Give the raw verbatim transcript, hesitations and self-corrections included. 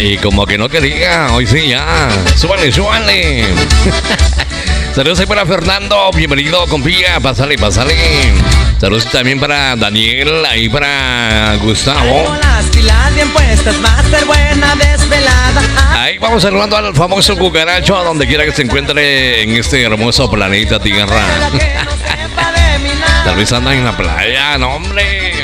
Y como que no quería, hoy sí ya. Súbale, súbale. Saludos ahí para Fernando, bienvenido, compía, pásale, pásale. Saludos también para Daniel, ahí para Gustavo. Las pilas bien puestas, va a ser buena desvelada. Ahí vamos saludando al famoso cucaracho, a donde quiera que se encuentre en este hermoso planeta Tierra. Tal vez anda en la playa, no hombre.